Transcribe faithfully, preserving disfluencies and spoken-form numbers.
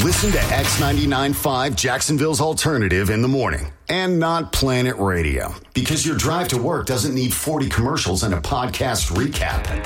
Listen to X ninety-nine point five Jacksonville's Alternative in the morning and not Planet Radio, because your drive to work doesn't need forty commercials and a podcast recap.